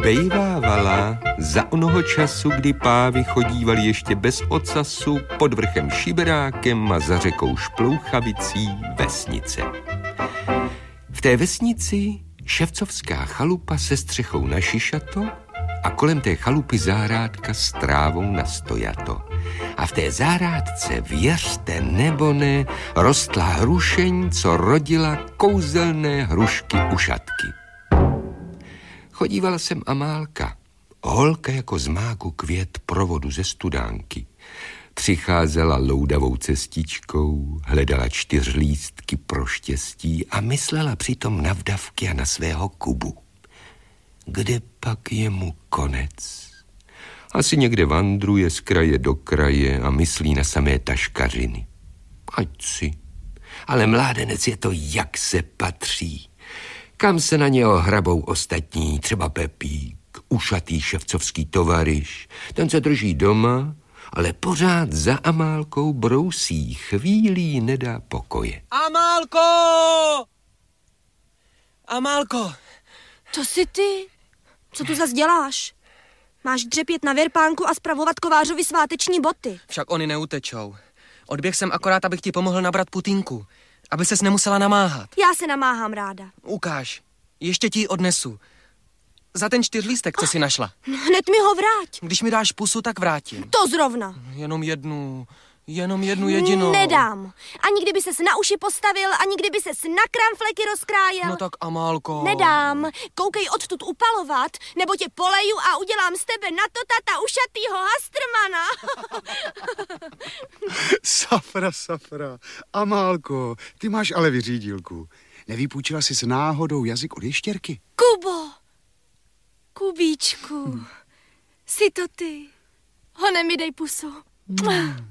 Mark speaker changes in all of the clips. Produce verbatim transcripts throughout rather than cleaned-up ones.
Speaker 1: bejvávala za onoho času, kdy pávy chodívali ještě bez ocasu pod vrchem Šiberákem a za řekou Šplouchavicí vesnice. V té vesnici ševcovská chalupa se střechou na šišato a kolem té chalupy zahrádka s trávou na stojato. A v té zahrádce, věřte nebo ne, rostla hrušeň, co rodila kouzelné hrušky ušatky. Chodívala sem Amálka, holka jako z máku květ provodu ze studánky. Přicházela loudavou cestičkou, hledala čtyřlístky pro štěstí a myslela přitom na vdavky a na svého Kubu. Kde pak je mu konec? Asi někde vandruje z kraje do kraje a myslí na samé taškařiny. Ať si. Ale mládenec je to, jak se patří. Kam se na něho hrabou ostatní, třeba Pepík, ušatý ševcovský tovaryš. Ten se drží doma, ale pořád za Amálkou brousí, chvílí nedá pokoje.
Speaker 2: Amálko! Amálko!
Speaker 3: To jsi ty? Co tu zas děláš? Máš dřepět na věrpánku a spravovat kovářovi sváteční boty.
Speaker 2: Však oni neutečou. Odběh jsem akorát, abych ti pomohl nabrat putínku, aby ses nemusela namáhat.
Speaker 3: Já se namáhám ráda.
Speaker 2: Ukáž, ještě ti ji odnesu. Za ten čtyřlístek, co jsi našla.
Speaker 3: Hned mi ho vrať.
Speaker 2: Když mi dáš pusu, tak vrátím.
Speaker 3: To zrovna.
Speaker 2: Jenom jednu, jenom jednu jedinou.
Speaker 3: Nedám. Ani kdyby ses na uši postavil, ani kdyby ses na kramfleky rozkrájel.
Speaker 2: No tak Amálko.
Speaker 3: Nedám. Koukej odtud upalovat, nebo tě poleju a udělám z tebe na to tata ušatýho Hastrmana.
Speaker 4: Safra, safra. Amálko, ty máš ale vyřídílku. Nevypůjčila jsi s náhodou jazyk od ještěrky?
Speaker 3: Kubo. Kubíčku. Hmm. Jsi to ty. Hone mi dej pusu. Hmm.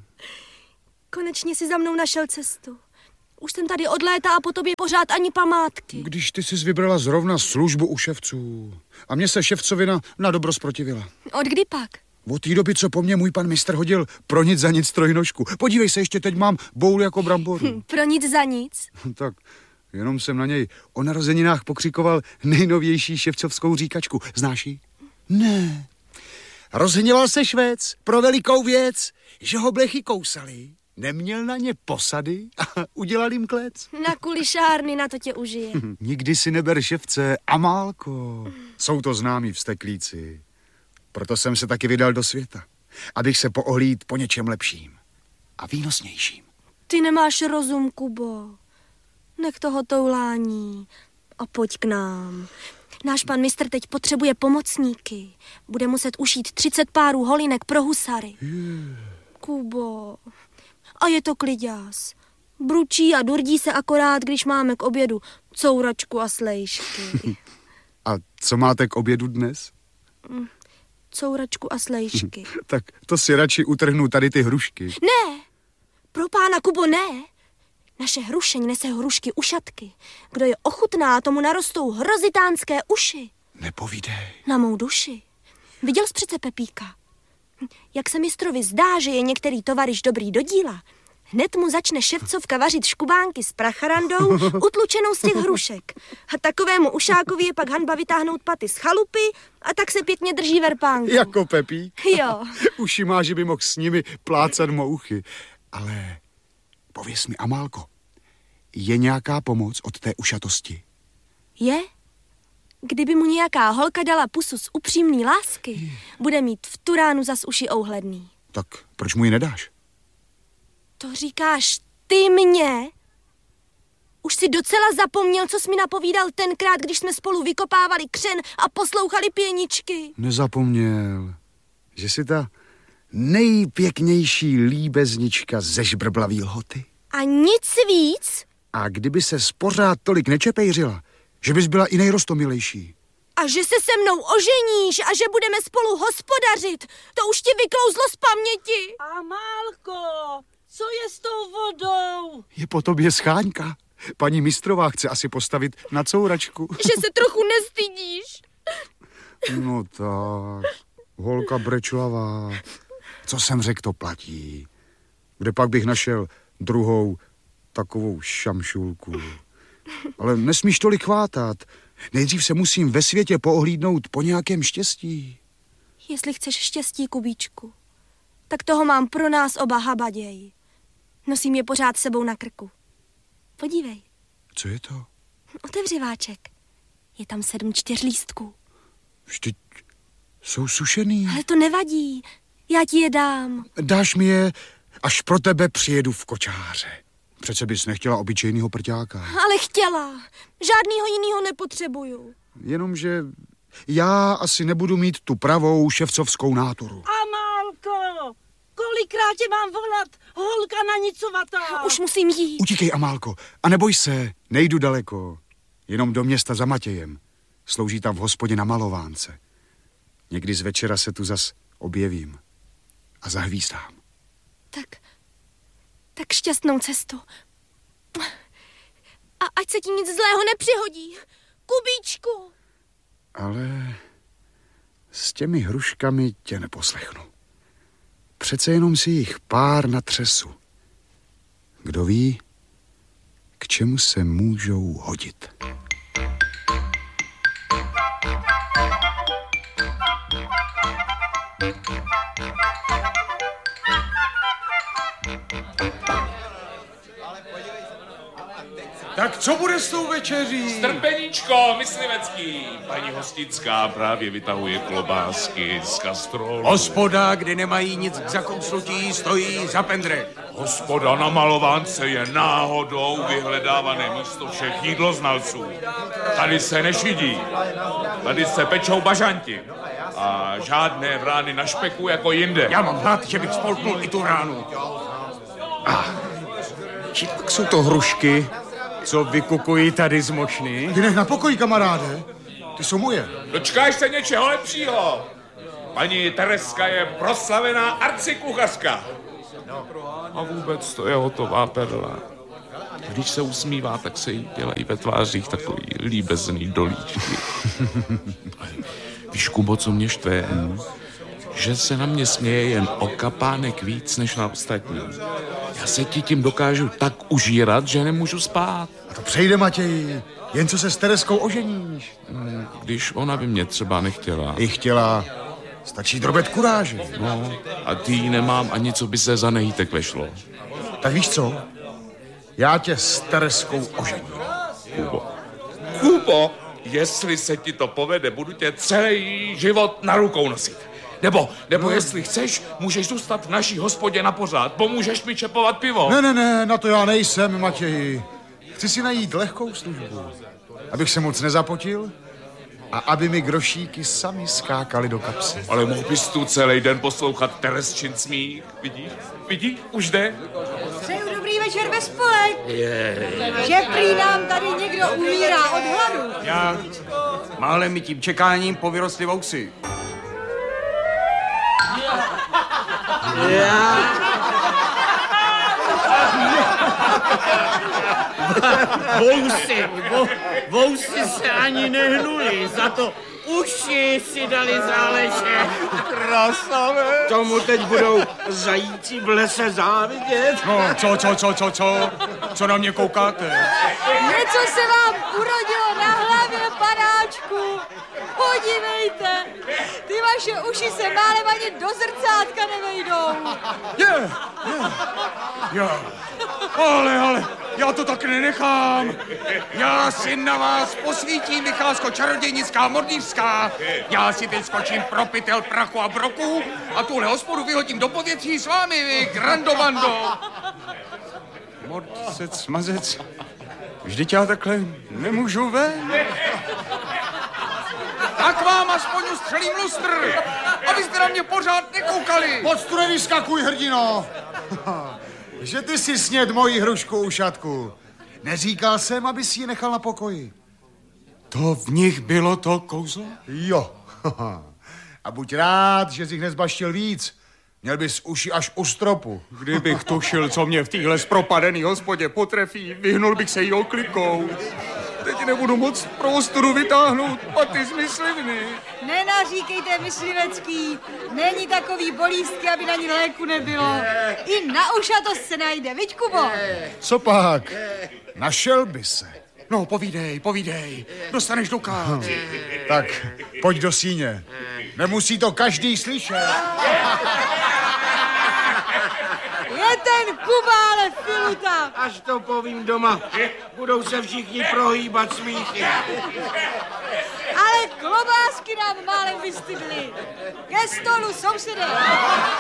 Speaker 3: Konečně si za mnou našel cestu. Už jsem tady od léta a po tobě pořád ani památky.
Speaker 4: Když ty jsi vybrala zrovna službu u ševců. A mě se ševcovina na dobro zprotivila.
Speaker 3: Od kdy pak?
Speaker 4: Od té doby, co po mně můj pan mistr hodil pro nic za nic trojnožku. Podívej se, ještě teď mám boul jako bramboru.
Speaker 3: Hm, pro nic za nic?
Speaker 4: Tak jenom jsem na něj o narozeninách pokřikoval nejnovější ševcovskou říkačku. Znáš ji? Ne. Rozhněval se Švéc pro velikou věc, že ho blechy kousali. Neměl na ně posady a udělal jim klec.
Speaker 3: Na kulišárny, na to tě užije.
Speaker 4: Nikdy si neber ševce, Amálko. Jsou to známí vzteklíci. Proto jsem se taky vydal do světa, abych se poohlíd po něčem lepším a výnosnějším.
Speaker 3: Ty nemáš rozum, Kubo. Nech toho toulání a pojď k nám. Náš pan mistr teď potřebuje pomocníky. Bude muset ušít třicet párů holinek pro husary.
Speaker 4: Yeah.
Speaker 3: Kubo... A je to kliďás. Bručí a durdí se akorát, když máme k obědu couračku a slejšky.
Speaker 4: A co máte k obědu dnes?
Speaker 3: Couračku a slejšky.
Speaker 4: Tak to si radši utrhnu tady ty hrušky.
Speaker 3: Ne, pro pána Kubo ne. Naše hrušeň nese hrušky ušatky. Kdo je ochutná, tomu narostou hrozitánské uši.
Speaker 4: Nepovídej.
Speaker 3: Na mou duši. Viděl jsi přece Pepíka? Jak se mistrovi zdá, že je některý tovaryš dobrý do díla, hned mu začne ševcovka vařit škubánky s pracharandou utlučenou z těch hrušek. A takovému ušákovi je pak hanba vytáhnout paty z chalupy a tak se pěkně drží verpánku.
Speaker 4: Jako Pepík?
Speaker 3: Jo.
Speaker 4: Uši má, že by mohl s nimi plácat mouchy. Ale pověz mi, Amálko, je nějaká pomoc od té ušatosti?
Speaker 3: Je? Kdyby mu nějaká holka dala pusu z upřímný lásky, bude mít v turánu zas uši ouhledný.
Speaker 4: Tak proč mu ji nedáš?
Speaker 3: To říkáš ty mě? Už si docela zapomněl, co jsi mi napovídal tenkrát, když jsme spolu vykopávali křen a poslouchali pěničky.
Speaker 4: Nezapomněl, že jsi ta nejpěknější líbeznička ze žbrblavý lhoty.
Speaker 3: A nic víc?
Speaker 4: A kdyby se pořád tolik nečepejřila, že bys byla i nejrostomilejší.
Speaker 3: A že se se mnou oženíš a že budeme spolu hospodařit, to už ti vyklouzlo z paměti.
Speaker 5: Amálko, co je s tou vodou?
Speaker 4: Je po tobě scháňka. Paní mistrová chce asi postavit na couračku.
Speaker 3: Že se trochu nestydíš.
Speaker 4: No tak, holka brečlavá. Co jsem řekl, to platí. Kde pak bych našel druhou takovou šamšulku? Ale nesmíš tolik chvátat. Nejdřív se musím ve světě poohlídnout po nějakém štěstí.
Speaker 3: Jestli chceš štěstí, Kubíčku, tak toho mám pro nás oba habaděj. Nosím je pořád sebou na krku. Podívej.
Speaker 4: Co je to?
Speaker 3: Otevři váček. Je tam sedm čtyřlístků.
Speaker 4: Vždyť jsou sušený.
Speaker 3: Ale to nevadí. Já ti je dám.
Speaker 4: Dáš mi je, až pro tebe přijedu v kočáře. Přece bys nechtěla obyčejnýho prťáka.
Speaker 3: Ale chtěla. Žádnýho jinýho nepotřebuju.
Speaker 4: Jenomže já asi nebudu mít tu pravou ševcovskou náturu.
Speaker 5: Amálko, kolikrát tě mám volat? Holka na nicovatá.
Speaker 3: Už musím jít.
Speaker 4: Utíkej, Amálko, a neboj se, nejdu daleko. Jenom do města za Matějem. Slouží tam v hospodě na Malovánce. Někdy z večera se tu zas objevím a zahvízdám.
Speaker 3: Tak, tak šťastnou cestu. A ať se ti nic zlého nepřihodí. Kubíčku.
Speaker 4: Ale s těmi hruškami tě neposlechnu. Přece jenom si jich pár natřesu. Kdo ví, k čemu se můžou hodit.
Speaker 6: Tak co bude s tou večeří?
Speaker 7: Strpeníčko, myslivecký. Paní Hostická právě vytahuje klobásky z kastrolu.
Speaker 6: Hospoda, kde nemají nic k zakousnutí, stojí za pendrek.
Speaker 7: Hospoda na Malovánce je náhodou vyhledávané místo všech jídloznalců. Tady se nešidí. Tady se pečou bažanti. A žádné vrány na špeku jako jinde.
Speaker 6: Já mám hlad, že bych spolknul i tu ránu. Ah, či pak jsou to hrušky, co vykukují tady z mošny?
Speaker 4: Ty nech na pokoji, kamaráde. Ty jsou moje.
Speaker 7: Dočkáš se něčeho lepšího. Paní Tereska je proslavená arcikuchařka. A vůbec to je hotová perla. Když se usmívá, tak se jí dělají ve tvářích takový líbezný dolíčky. Víš, Kubo, co mě štve? Že se na mě směje jen o kapánek víc než na ostatní. Já se ti tím dokážu tak užírat, že nemůžu spát.
Speaker 4: A to přejde, Matěji. Jen co se s Tereskou oženíš.
Speaker 7: Když ona by mě třeba nechtěla.
Speaker 4: I chtěla. Stačí drobet kuráže.
Speaker 7: No, a ty jí nemám ani, co by se za nehytek vešlo.
Speaker 4: Tak víš co? Já tě s Tereskou ožením.
Speaker 7: Kubo. Kubo, jestli se ti to povede, budu tě celý život na rukou nosit. Nebo, nebo no. Jestli chceš, můžeš zůstat v naší hospodě na pořád. Pomůžeš mi čepovat pivo.
Speaker 4: Ne, ne, ne, na to já nejsem, Matěji. Chci si najít lehkou službu, abych se moc nezapotil a aby mi grošíky sami skákaly do kapsy.
Speaker 7: Ale mohl bys tu celý den poslouchat Teresčin smích. Vidíš? Vidíš? Už jde?
Speaker 5: Přeju dobrý večer ve spolek. Že prý nám tady někdo umírá od hladu.
Speaker 6: Já málem mi tím čekáním povyrostly vousy.
Speaker 5: Já... Vousy, vo, vousy se ani nehnuly, za to uši si dali záležet.
Speaker 6: Krasavé.
Speaker 5: Tomu teď budou zajíci v lese závidět.
Speaker 6: No, co, co, co, co, co? Co na mě koukáte?
Speaker 5: Něco se vám urodilo na hlavě, panáčku. Podívejte, ty vaše uši se málem ani do zrcátka nevejdou.
Speaker 6: Je, je, je. Ale, ale, já to tak nenechám. Já si na vás posvítím, Michálsko čarodějnická mordýřská. Já si teď skočím pro pytel prachu a broku a tuhle hospodu vyhodím do povětří s vámi, vy grandobando. Mordcec, mazec, vždyť já takhle nemůžu ven. Tak vám aspoň ustřelím lustr, abyste na mě pořád nekoukali.
Speaker 4: Pod stůl vyskakuj, hrdino. Že ty si sněd moji hrušku ušatku. Neříkal jsem, aby si ji nechal na pokoji.
Speaker 6: To v nich bylo to kouzlo?
Speaker 4: Jo. A buď rád, že jsi jich nezbaštil víc. Měl bys uši až u stropu.
Speaker 6: Kdybych tušil, co mě v téhle zpropadený hospodě potrefí, vyhnul bych se jí oklikou. Teď nebudu moc prostoru vytáhnout paty z myslivny.
Speaker 5: Nenaříkejte, myslivecký, není takový bolístky, aby na ní léku nebylo. I na ušatost se najde, viď, Kubo?
Speaker 4: Co pak? Našel by se.
Speaker 6: No, povídej, povídej. Dostaneš dukat.
Speaker 4: Tak, pojď do síně. Nemusí to každý slyšet.
Speaker 5: Je ten Kuba, ale filuta.
Speaker 8: Až to povím doma, budou se všichni prohýbat smíchy.
Speaker 5: Ale klobásky nám málem vystydly. Ke stolu, sousede.